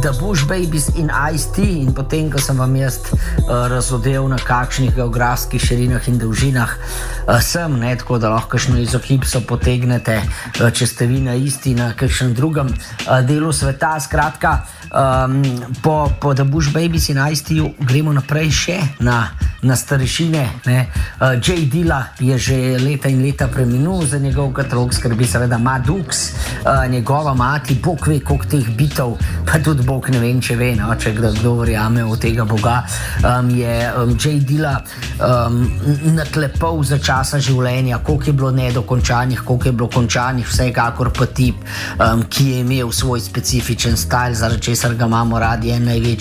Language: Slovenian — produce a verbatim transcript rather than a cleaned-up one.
The Bush Babies in Ice-T, in potem, ko sem vam jaz uh, razodel na kakšnih geografskih širinah in dolžinah uh, sem, ne, tako da lahko kakšno izogibso potegnete, uh, če ste vi na isti, na kakšnem drugem uh, delu sveta. Skratka, um, po, po The Bush Babies in Ice-T gremo naprej še na, na starešine. Ne. Uh, Jay Dilla je že leta in leta preminul, za njegov katalog skrbi seveda Matt Dukes, uh, njegova mati, bog ve, koliko teh bitov, pa tudi bog ne vem, če ve, no, če kdo, kdo verjame v tega boga, um, je um, Jay Dilla um, naklepal za časa življenja, koliko je bilo nedokončanih, koliko je bilo končanih, vsekakor pa tip, um, ki je imel svoj specifičen stil, zaradi česar ga imamo radi, en največji